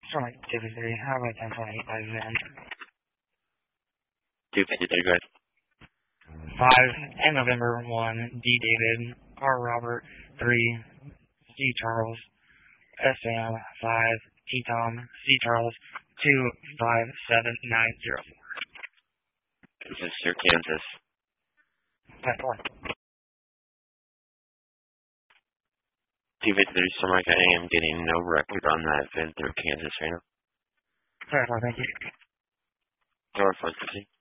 Sorry, 253, Highway 1028 by Van. 253, go ahead. 5, and November 1, D. David, R. Robert, 3, C. Charles, SM, 5, T. Tom, C. Charles, 257904. This is Sir Kansas. 10-4. 253, Samarica, I am getting no record on that VIN through Kansas right now. 10-4, thank you. 4, 4,